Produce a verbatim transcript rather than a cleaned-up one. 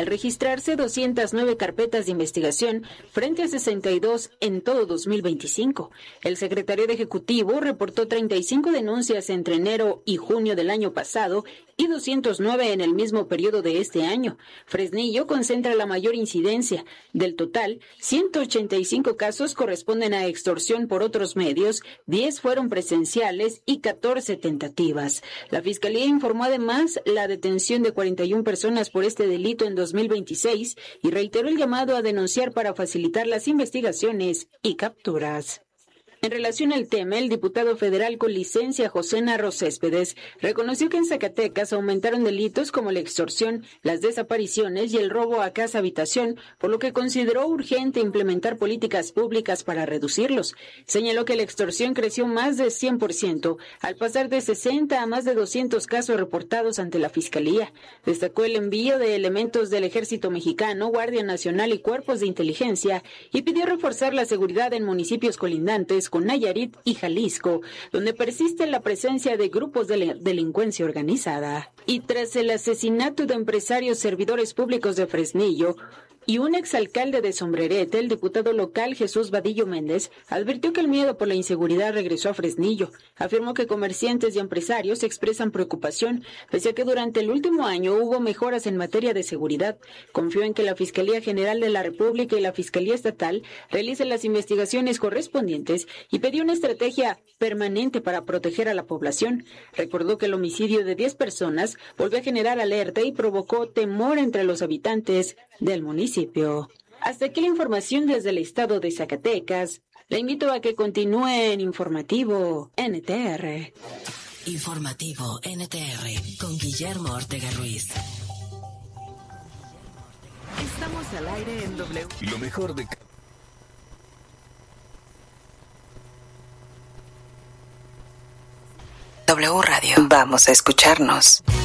al registrarse doscientas nueve carpetas de investigación frente a sesenta y dos en todo dos mil veinticinco. El secretario de Ejecutivo reportó treinta y cinco denuncias entre enero y junio del año pasado y doscientos nueve en el mismo periodo de este año. Fresnillo concentra la mayor incidencia. Del total, ciento ochenta y cinco casos corresponden a extorsión por otros medios, diez fueron presenciales y catorce tentativas. La Fiscalía informó además la detención de cuarenta y una personas por este delito en dos mil veintiséis y reiteró el llamado a denunciar para facilitar las investigaciones y capturas. En relación al tema, el diputado federal con licencia José Narro Céspedes reconoció que en Zacatecas aumentaron delitos como la extorsión, las desapariciones y el robo a casa-habitación, por lo que consideró urgente implementar políticas públicas para reducirlos. Señaló que la extorsión creció más de cien por ciento, al pasar de sesenta a más de doscientos casos reportados ante la Fiscalía. Destacó el envío de elementos del Ejército Mexicano, Guardia Nacional y cuerpos de inteligencia y pidió reforzar la seguridad en municipios colindantes con Nayarit y Jalisco, donde persiste la presencia de grupos de la delincuencia organizada. Y tras el asesinato de empresarios servidores públicos de Fresnillo y un exalcalde de Sombrerete, el diputado local Jesús Vadillo Méndez advirtió que el miedo por la inseguridad regresó a Fresnillo. Afirmó que comerciantes y empresarios expresan preocupación, pese a que durante el último año hubo mejoras en materia de seguridad. Confió en que la Fiscalía General de la República y la Fiscalía Estatal realicen las investigaciones correspondientes y pidió una estrategia permanente para proteger a la población. Recordó que el homicidio de diez personas volvió a generar alerta y provocó temor entre los habitantes del municipio. Hasta aquí la información desde el estado de Zacatecas. La invito a que continúe en Informativo N T R. Informativo N T R con Guillermo Ortega Ruiz. Estamos al aire en W. Lo mejor de W Radio. Vamos a escucharnos.